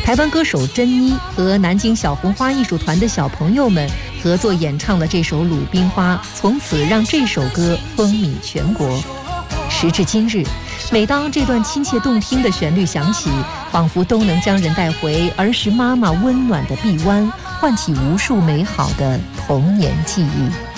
台湾歌手珍妮和南京小红花艺术团的小朋友们合作演唱了这首《鲁冰花》，从此让这首歌风靡全国。时至今日，每当这段亲切动听的旋律响起，仿佛都能将人带回儿时妈妈温暖的臂弯，唤起无数美好的童年记忆。